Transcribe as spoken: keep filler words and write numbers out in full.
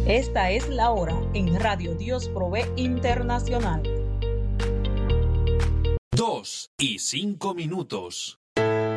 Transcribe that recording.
Esta es la hora en Radio Dios Provee Internacional. Dos y cinco minutos.